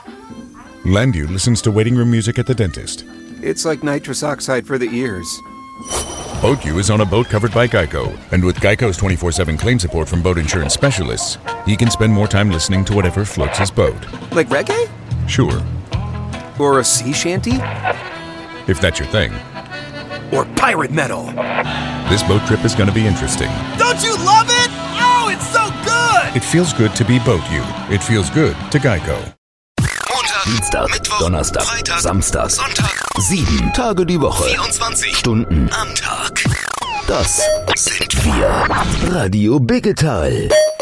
Landu listens to waiting room music at the dentist. It's like nitrous oxide for the ears. BoatU is on a boat covered by Geico. And with Geico's 24/7 claim support from boat insurance specialists, he can spend more time listening to whatever floats his boat. Like reggae? Sure. Or a sea shanty? If that's your thing. Or pirate metal? This boat trip is going to be interesting. Don't you love it? Oh, it's so good! It feels good to be BoatU. It feels good to Geico. Montag, Dienstag, Mittwoch, Donnerstag, Freitag, Samstag, Sonntag, 7 Tage die Woche, 24 Stunden am Tag. Das Sind wir Radio Biggetal.